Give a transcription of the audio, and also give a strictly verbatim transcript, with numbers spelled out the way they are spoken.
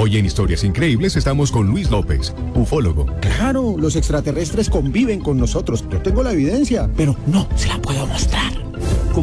Hoy en Historias Increíbles estamos con Luis López, ufólogo. Claro, los extraterrestres conviven con nosotros. Yo tengo la evidencia, pero no se la puedo mostrar.